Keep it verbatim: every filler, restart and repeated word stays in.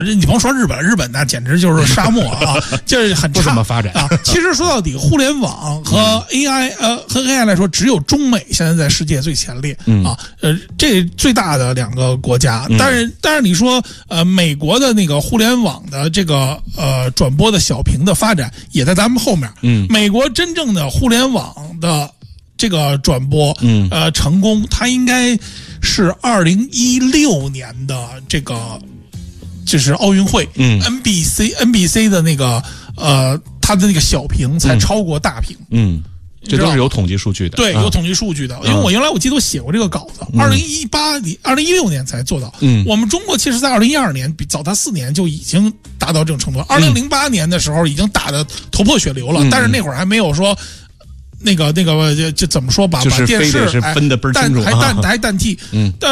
你甭说日本，日本那简直就是沙漠啊，就是很差， 不怎么发展啊。其实说到底，互联网和 A I，呃，和 A I 来说，只有中美现在在世界最前列啊。呃，这最大的两个国家，但是但是你说，呃，美国的那个互联网的这个呃转播的小屏的发展，也在咱们后面。嗯，美国真正的互联网的这个转播，嗯，呃，成功，它应该是二零一六年的这个。就是奥运会，嗯 ，N B C N B C 的那个呃，它的那个小屏才超过大屏， 嗯，这都是有统计数据的， 对，有统计数据的。因为我原来我记得我写过这个稿子，二零一八年、二零一六年才做到。嗯，我们中国其实，在二零一二年比早它四年就已经达到这种程度。二零零八年的时候已经打得头破血流了，但是那会儿还没有说。那个那个就就怎么说吧， 就是把电视是分得倍儿清楚， 还代还代替，嗯。